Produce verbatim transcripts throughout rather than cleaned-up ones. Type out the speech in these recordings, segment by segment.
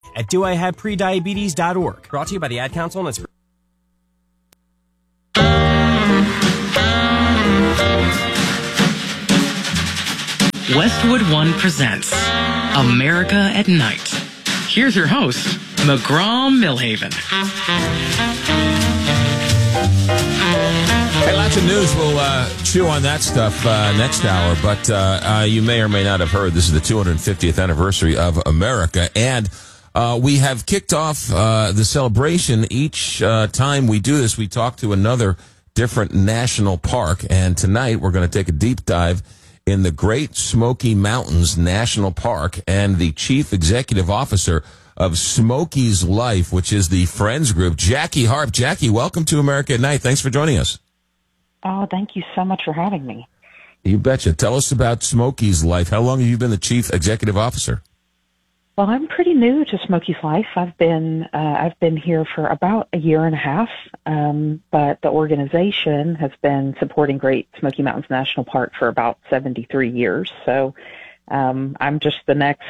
at do I have prediabetes dot org. Brought to you by the Ad Council and its... Westwood One presents America at Night. Here's your host, McGraw Millhaven. Hey, lots of news. We'll uh, chew on that stuff uh, next hour, but uh, uh, you may or may not have heard this is the two hundred fiftieth anniversary of America, and uh, we have kicked off uh, the celebration. Each uh, time we do this, we talk to another different national park, and tonight we're going to take a deep dive in the Great Smoky Mountains National Park, and the Chief Executive Officer of Smokies Life, which is the Friends Group, Jackie Harp. Jackie, welcome to America at Night. Thanks for joining us. Oh, thank you so much for having me. You betcha. Tell us about Smokies Life. How long have you been the Chief Executive Officer? Well, I'm pretty new to Smokies Life. I've been uh, I've been here for about a year and a half, um, but the organization has been supporting Great Smoky Mountains National Park for about seventy-three years. So um, I'm just the next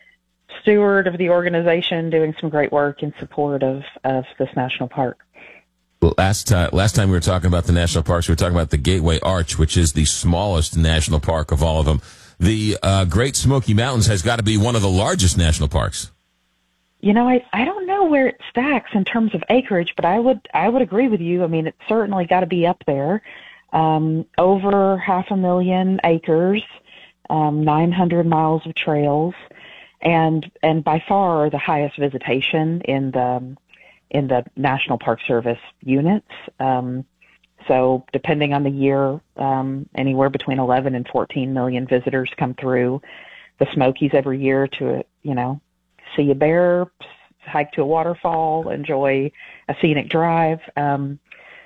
steward of the organization, doing some great work in support of, of this national park. Well, last, uh, last time we were talking about the national parks, we were talking about the Gateway Arch, which is the smallest national park of all of them. The uh, Great Smoky Mountains has got to be one of the largest national parks. You know, I, I don't know where it stacks in terms of acreage, but I would I would agree with you. I mean, it's certainly got to be up there. Um, over half a million acres, um, nine hundred miles of trails, and and by far the highest visitation in the in the National Park Service units. Um, so depending on the year, um, anywhere between eleven and fourteen million visitors come through the Smokies every year to, you know, see a bear, hike to a waterfall, enjoy a scenic drive. Um,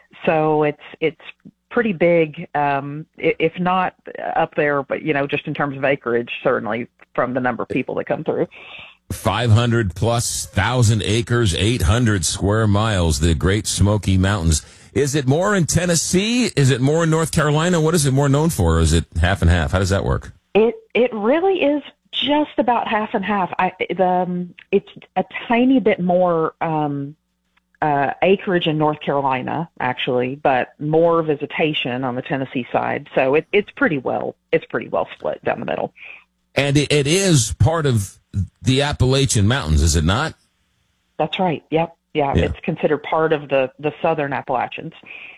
so it's, it's pretty big, um, if not up there, but, you know, just in terms of acreage, certainly from the number of people that come through. five hundred plus thousand acres, eight hundred square miles, the Great Smoky Mountains. Is it more in Tennessee? Is it more in North Carolina? What is it more known for? Or is it half and half? How does that work? It it really is just about half and half. I the um, it's a tiny bit more um, uh, acreage in North Carolina, actually, but more visitation on the Tennessee side. So it, it's pretty well it's pretty well split down the middle. And it, it is part of the Appalachian Mountains, is it not? That's right. Yep. Yeah, yeah. It's considered part of the, the Southern Appalachians.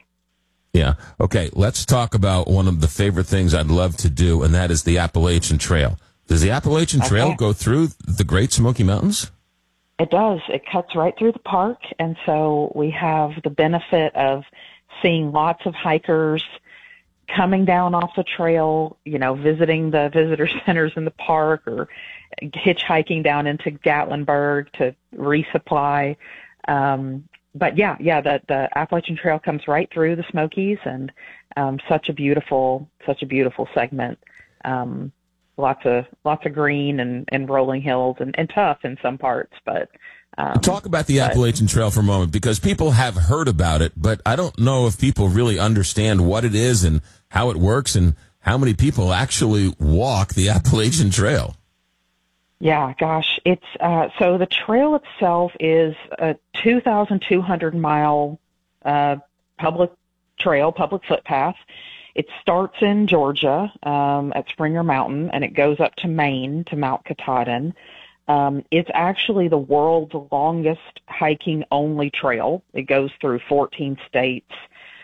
Yeah. Okay, let's talk about one of the favorite things I'd love to do, and that is the Appalachian Trail. Does the Appalachian Trail okay. go through the Great Smoky Mountains? It does. It cuts right through the park, and so we have the benefit of seeing lots of hikers coming down off the trail, you know, visiting the visitor centers in the park or hitchhiking down into Gatlinburg to resupply. Um, but yeah, yeah, the, the Appalachian Trail comes right through the Smokies, and um, such a beautiful, such a beautiful segment. Um, lots of lots of green and, and rolling hills and, and tough in some parts, but um, talk about the but, Appalachian Trail for a moment, because people have heard about it, but I don't know if people really understand what it is and how it works and how many people actually walk the Appalachian Trail. Yeah, gosh, it's uh, so the trail itself is a two thousand two hundred mile uh, public trail, public footpath. It starts in Georgia um, at Springer Mountain, and it goes up to Maine to Mount Katahdin. Um, it's actually the world's longest hiking-only trail. It goes through fourteen states.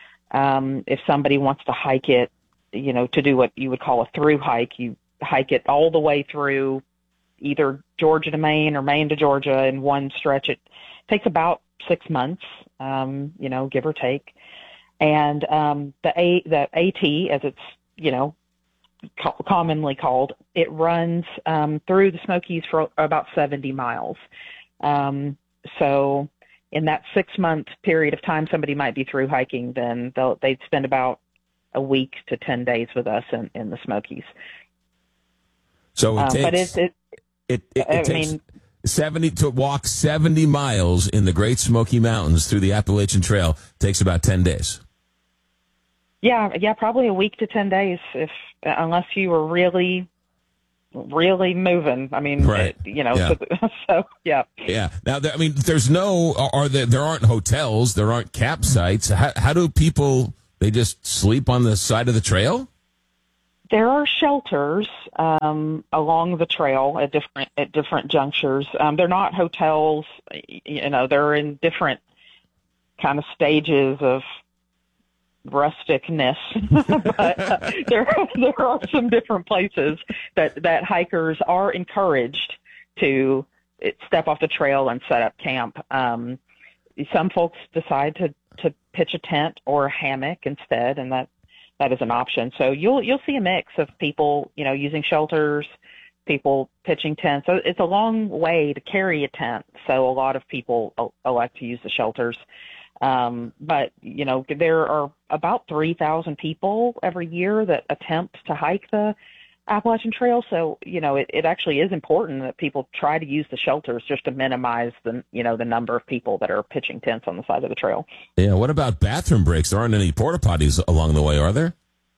Um, if somebody wants to hike it, you know, to do what you would call a through hike, you hike it all the way through either Georgia to Maine or Maine to Georgia in one stretch. It takes about six months, um, you know, give or take. And um, the A, the AT, as it's, you know, co- commonly called, it runs um, through the Smokies for about seventy miles. Um, so in that six-month period of time somebody might be through hiking, then they'll, they'd spend about a week to ten days with us in, in the Smokies. So it um, takes... But it's, it, It, it, it I takes mean, seventy to walk seventy miles in the Great Smoky Mountains through the Appalachian Trail takes about ten days. Yeah, yeah, probably a week to ten days, if unless you were really really moving. I mean, Right. it, you know, Yeah. so, so yeah. Yeah. Now, there, I mean, there's no, are there, there aren't hotels, there aren't campsites. How, how do people, they just sleep on the side of the trail? There are shelters um, along the trail at different at different junctures. Um, they're not hotels, you know. They're in different kind of stages of rusticness, but uh, there there are some different places that that hikers are encouraged to step off the trail and set up camp. Um, some folks decide to to pitch a tent or a hammock instead, and that. That is an option. So you'll you'll see a mix of people, you know, using shelters, people pitching tents. So it's a long way to carry a tent. So a lot of people elect to use the shelters. Um, but, you know, there are about three thousand people every year that attempt to hike the Appalachian Trail. So, you know, it, it actually is important that people try to use the shelters just to minimize the, you know, the number of people that are pitching tents on the side of the trail. Yeah. What about bathroom breaks? There aren't any porta potties along the way, are there?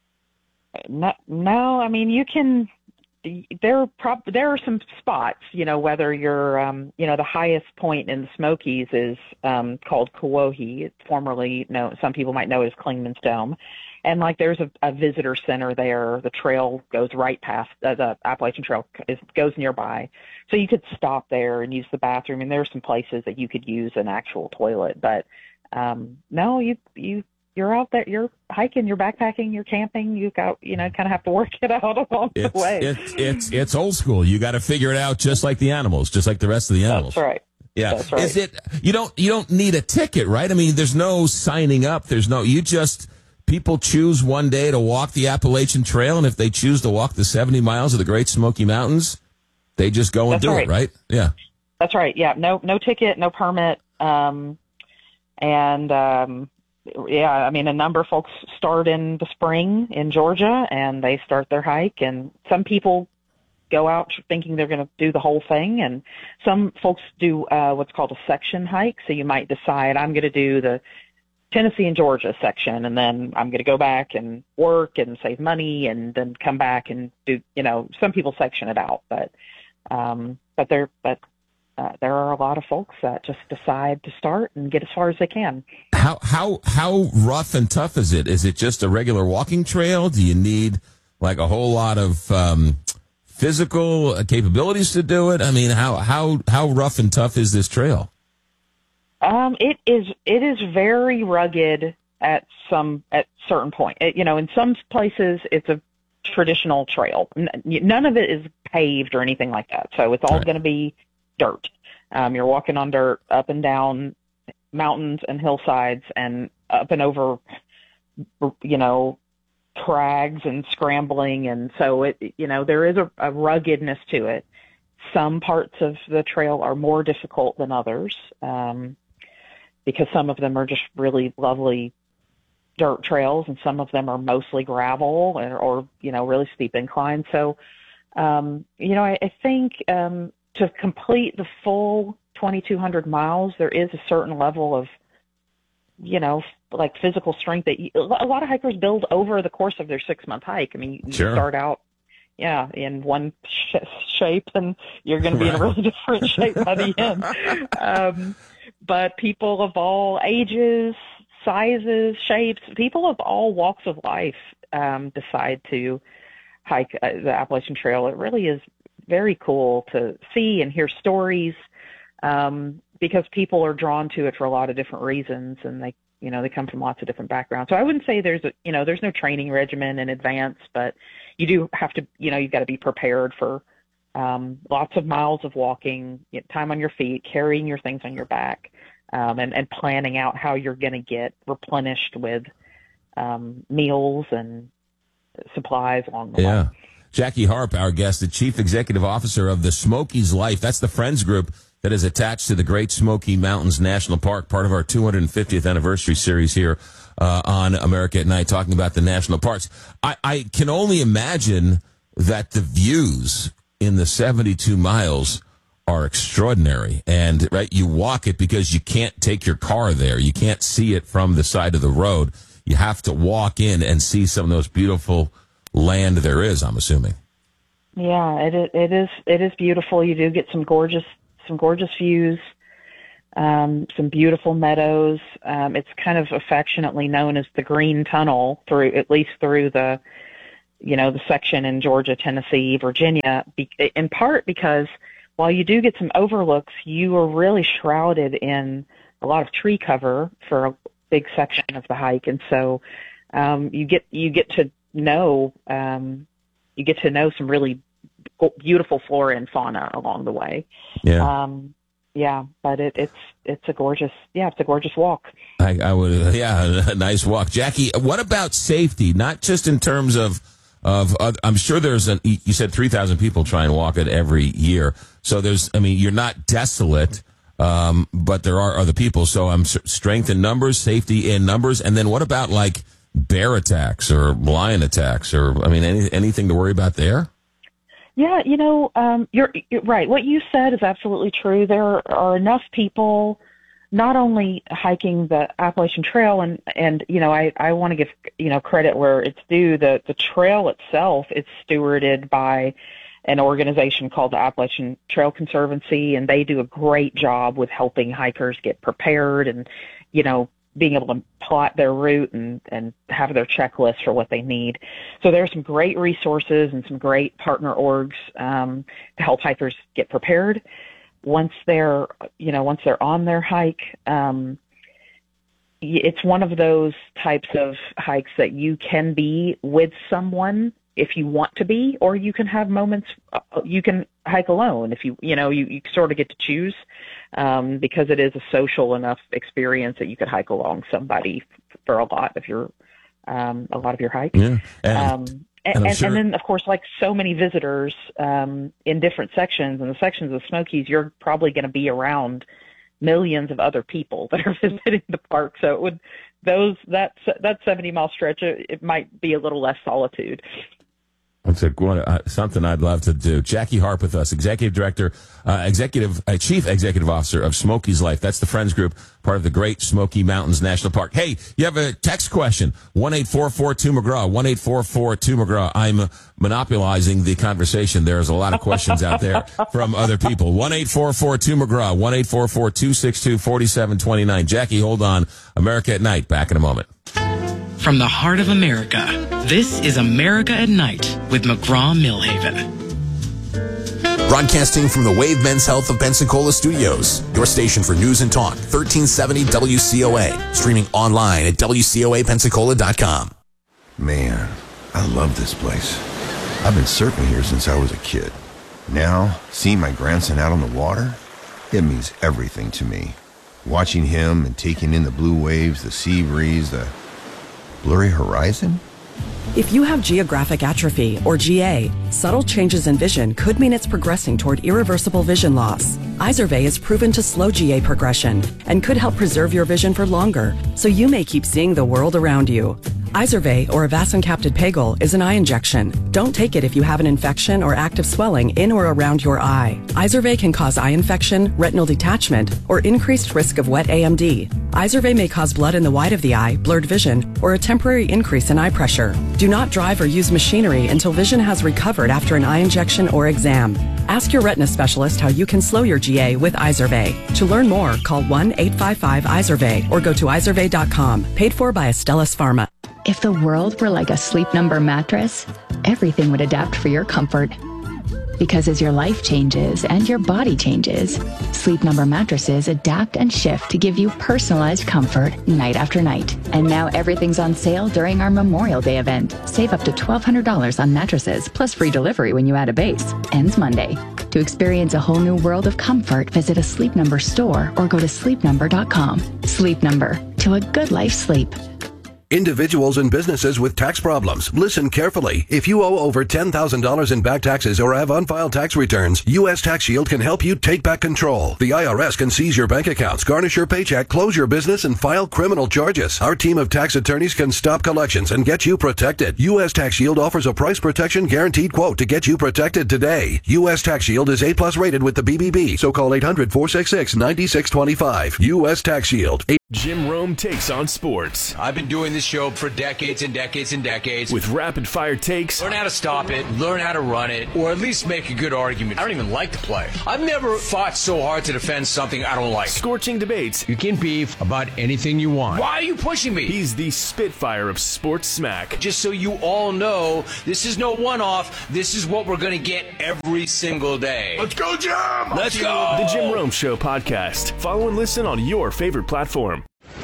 No, no. I mean, you can, there, prob- there are some spots, you know, whether you're, um, you know, the highest point in the Smokies is um, called Kewohi. It's formerly known, some people might know it as Clingman's Dome. And, like, there's a, a visitor center there. The trail goes right past, uh, the Appalachian Trail is, goes nearby. So you could stop there and use the bathroom. And there are some places that you could use an actual toilet. But, um, no, you, you, you're out there, you're hiking, you're backpacking, you're camping. You got, you know, kind of have to work it out along It's, the way. it's, it's, it's old school. You got to figure it out just like the animals, just like the rest of the animals. That's right. Yeah. That's right. Is it, you don't, you don't need a ticket, right? I mean, there's no signing up. There's no, you just, people choose one day to walk the Appalachian Trail, and if they choose to walk the seventy miles of the Great Smoky Mountains, they just go and That's do right. it, right? Yeah. That's right. Yeah. No, no ticket, no permit. Um, and, um, yeah, I mean, a number of folks start in the spring in Georgia, and they start their hike, and some people go out thinking they're going to do the whole thing, and some folks do uh, what's called a section hike. So you might decide, I'm going to do the Tennessee and Georgia section, and then I'm going to go back and work and save money, and then come back and do, you know, some people section it out, but, um, but there, but, uh, there are a lot of folks that just decide to start and get as far as they can. How, how, how rough and tough is it? Is it just a regular walking trail? Do you need like a whole lot of, um, physical capabilities to do it? I mean, how, how, how rough and tough is this trail? Um, it is, it is very rugged at some, at certain point. It, you know, in some places it's a traditional trail. N- none of it is paved or anything like that. So it's all Right. going to be dirt. Um, you're walking on dirt up and down mountains and hillsides and up and over, you know, crags and scrambling. And so it, you know, there is a, a ruggedness to it. Some parts of the trail are more difficult than others. Um, because some of them are just really lovely dirt trails, and some of them are mostly gravel or, or you know, really steep inclines. So, um, you know, I, I think um, to complete the full twenty-two hundred miles, there is a certain level of, you know, like physical strength that you, a lot of hikers build over the course of their six-month hike. I mean, you Sure. start out, yeah, in one sh- shape, and you're going to be in a really different shape by the end. Um, But people of all ages, sizes, shapes, people of all walks of life um, decide to hike uh, the Appalachian Trail. It really is very cool to see and hear stories um, because people are drawn to it for a lot of different reasons, and they, you know, they come from lots of different backgrounds. So I wouldn't say there's a, you know, there's no training regimen in advance, but you do have to, you know, you've got to be prepared for Um, lots of miles of walking, time on your feet, carrying your things on your back, um, and, and planning out how you're going to get replenished with um, meals and supplies along the way. Yeah. Jackie Harp, our guest, the Chief Executive Officer of the Smokies Life. That's the Friends group that is attached to the Great Smoky Mountains National Park, part of our two hundred fiftieth anniversary series here uh, on America at Night, talking about the national parks. I, I can only imagine that the views in the seventy-two miles are extraordinary. And right, you walk it because you can't take your car there. You can't see it from the side of the road. You have to walk in and see some of those beautiful land there is, I'm assuming. Yeah, it is, it is it is beautiful. You do get some gorgeous some gorgeous views, um, some beautiful meadows. Um, it's kind of affectionately known as the Green Tunnel, through at least through the you know the section in Georgia, Tennessee, Virginia. Be, in part because while you do get some overlooks, you are really shrouded in a lot of tree cover for a big section of the hike, and so um, you get you get to know. Um, You get to know some really beautiful flora and fauna along the way. Yeah. Um, yeah, but it, it's it's a gorgeous yeah it's a gorgeous walk. I, I would yeah a nice walk, Jackie. What about safety? Not just in terms of of uh, I'm sure there's an you said three thousand people try and walk it every year. So there's I mean you're not desolate, um, but there are other people. So I'm um, strength in numbers, safety in numbers, and then what about like bear attacks or lion attacks, or I mean, any, anything to worry about there? Yeah, you know, um, you're, you're right. What you said is absolutely true. There are enough people not only hiking the Appalachian Trail, and, and you know, I, I want to give, you know, credit where it's due. The, the trail itself is stewarded by an organization called the Appalachian Trail Conservancy, and they do a great job with helping hikers get prepared and, you know, being able to plot their route and, and have their checklist for what they need. So there are some great resources and some great partner orgs um, to help hikers get prepared. Once they're, you know, once they're on their hike, um, it's one of those types of hikes that you can be with someone if you want to be, or you can have moments, you can hike alone if you, you know, you, you sort of get to choose, um, because it is a social enough experience that you could hike along somebody for a lot of your, um, a lot of your hike. Yeah. And, um, and, and, and, sure. and then of course, like so many visitors, um, in different sections, and the sections of Smokies, you're probably going to be around millions of other people that are visiting the park. So it would, those, that, that seventy mile stretch, it, it might be a little less solitude. That's a, uh, something I'd love to do. Jackie Harp with us, Executive Director, uh, Executive, uh, Chief Executive Officer of Smokies Life. That's the Friends Group, part of the Great Smoky Mountains National Park. Hey, you have a text question, one eight four four two McGraw, one eight four four two McGraw. I'm monopolizing the conversation. There's a lot of questions out there from other people. one eight four four two McGraw, one eight four four two six two four seven two nine. Jackie, hold on. America at Night. Back in a moment. From the heart of America, this is America at Night with McGraw-Millhaven. Broadcasting from the Wave Men's Health of Pensacola Studios, your station for news and talk, thirteen seventy W C O A. Streaming online at W C O A Pensacola dot com. Man, I love this place. I've been surfing here since I was a kid. Now, seeing my grandson out on the water, it means everything to me. Watching him and taking in the blue waves, the sea breeze, the blurry horizon? If you have geographic atrophy, or G A, subtle changes in vision could mean it's progressing toward irreversible vision loss. Izervay is proven to slow G A progression and could help preserve your vision for longer, so you may keep seeing the world around you. Izervay, or avacincaptad pegol, is an eye injection. Don't take it if you have an infection or active swelling in or around your eye. Izervay can cause eye infection, retinal detachment, or increased risk of wet A M D. Izervay may cause blood in the white of the eye, blurred vision, or a temporary increase in eye pressure. Do not drive or use machinery until vision has recovered after an eye injection or exam. Ask your retina specialist how you can slow your G A with Izervay. To learn more, call one eight five five Izervay or go to izervay dot com. Paid for by Astellas Pharma. If the world were like a Sleep Number mattress, everything would adapt for your comfort. Because as your life changes and your body changes, Sleep Number mattresses adapt and shift to give you personalized comfort night after night. And now everything's on sale during our Memorial Day event. Save up to twelve hundred dollars on mattresses, plus free delivery when you add a base. Ends Monday. To experience a whole new world of comfort, visit a Sleep Number store or go to sleep number dot com. Sleep Number. To a good life sleep. Individuals and businesses with tax problems, listen carefully. If you owe over ten thousand dollars in back taxes or have unfiled tax returns, U S Tax Shield can help you take back control. The I R S can seize your bank accounts, garnish your paycheck, close your business, and file criminal charges. Our team of tax attorneys can stop collections and get you protected. U S Tax Shield offers a price protection guaranteed quote to get you protected today. U S Tax Shield is A plus rated with the B B B, so call eight hundred, four six six, nine six two five. U S Tax Shield. Jim Rome Takes on Sports. I've been doing this show for decades and decades and decades. With rapid-fire takes. Learn how to stop it, learn how to run it, or at least make a good argument. I don't even like the play. I've never fought so hard to defend something I don't like. Scorching debates. You can beef about anything you want. Why are you pushing me? He's the Spitfire of sports smack. Just so you all know, this is no one-off. This is what we're going to get every single day. Let's go, Jim! Let's go! The Jim Rome Show podcast. Follow and listen on your favorite platform.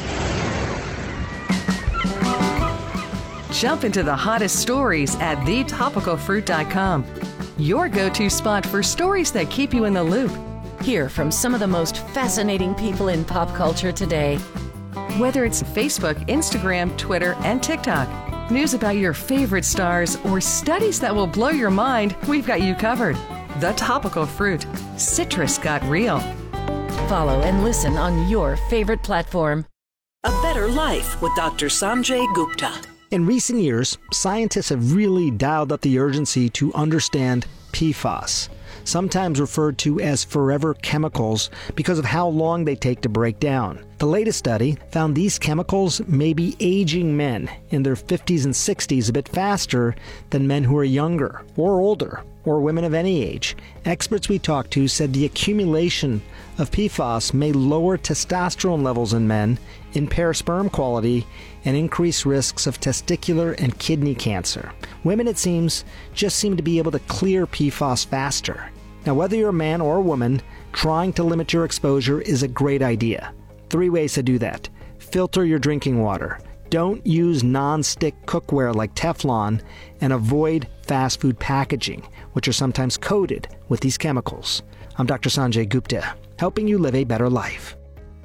Jump into the hottest stories at the topical fruit dot com. Your go-to spot for stories that keep you in the loop. Hear from some of the most fascinating people in pop culture today. Whether it's Facebook, Instagram, Twitter, and TikTok, news about your favorite stars, or studies that will blow your mind, we've got you covered. The Topical Fruit. Citrus got real. Follow and listen on your favorite platform. A Better Life with Doctor Sanjay Gupta. In recent years, scientists have really dialed up the urgency to understand P FAS, sometimes referred to as forever chemicals because of how long they take to break down. The latest study found these chemicals may be aging men in their fifties and sixties a bit faster than men who are younger or older, or women of any age. Experts we talked to said the accumulation of P FAS may lower testosterone levels in men, impair sperm quality, and increase risks of testicular and kidney cancer. Women, it seems, just seem to be able to clear P FAS faster. Now, whether you're a man or a woman, trying to limit your exposure is a great idea. Three ways to do that. Filter your drinking water. Don't use non-stick cookware like Teflon, and avoid fast food packaging, which are sometimes coated with these chemicals. I'm Doctor Sanjay Gupta, helping you live a better life.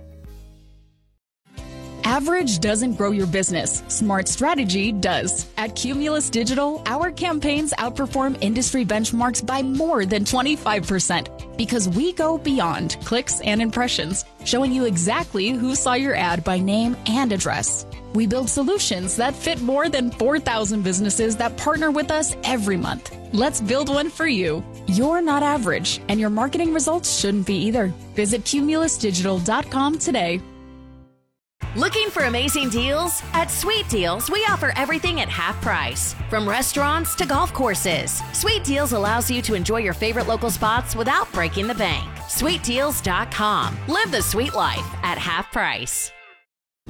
Average doesn't grow your business. Smart strategy does. At Cumulus Digital, our campaigns outperform industry benchmarks by more than twenty-five percent because we go beyond clicks and impressions, showing you exactly who saw your ad by name and address. We build solutions that fit more than four thousand businesses that partner with us every month. Let's build one for you. You're not average, and your marketing results shouldn't be either. Visit cumulus digital dot com today. Looking for amazing deals? At Sweet Deals, we offer everything at half price. From restaurants to golf courses, Sweet Deals allows you to enjoy your favorite local spots without breaking the bank. sweet deals dot com. Live the sweet life at half price.